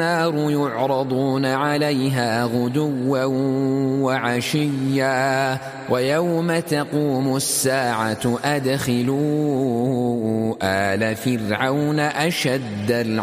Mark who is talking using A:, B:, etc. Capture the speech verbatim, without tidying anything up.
A: النار يعرضون عليها غدوا وعشيا ويوم تقوم الساعة أدخلوا آل فرعون أشد العذاب